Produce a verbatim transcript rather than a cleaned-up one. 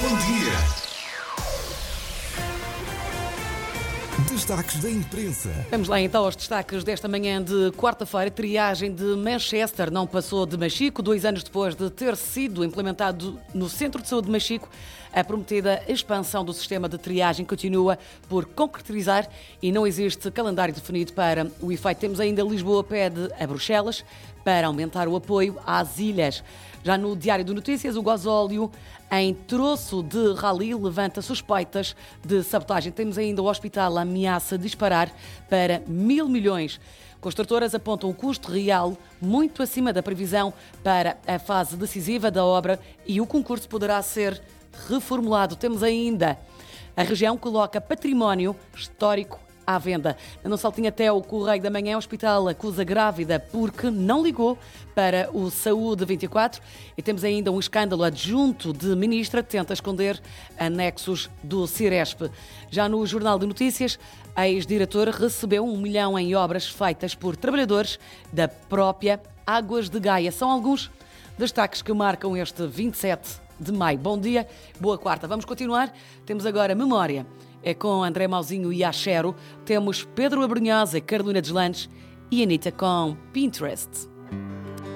Bom dia. Destaques da imprensa. Vamos lá então aos destaques desta manhã de quarta-feira. Triagem de Manchester não passou de Machico. Dois anos depois de ter sido implementado no Centro de Saúde de Machico, a prometida expansão do sistema de triagem continua por concretizar e não existe calendário definido para o efeito. Temos ainda Lisboa pede a Bruxelas para aumentar o apoio às ilhas. Já no Diário de Notícias, o gasóleo em troço de rally levanta suspeitas de sabotagem. Temos ainda o hospital a ameaça disparar para mil milhões. Construtoras apontam o custo real muito acima da previsão para a fase decisiva da obra e o concurso poderá ser reformulado. Temos ainda a região coloca património histórico à venda. Não saltinha até o Correio da Manhã, o hospital acusa grávida porque não ligou para o Saúde vinte e quatro. E temos ainda um escândalo adjunto de ministra que tenta esconder anexos do Ciresp. Já no Jornal de Notícias, a ex-diretora recebeu um milhão em obras feitas por trabalhadores da própria Águas de Gaia. São alguns destaques que marcam este vinte e sete de maio. Bom dia, boa quarta. Vamos continuar. Temos agora Memória. É com André Mauzinho e Axero. Temos Pedro Abrunhosa, Carolina Deslandes e Anitta com Pinterest.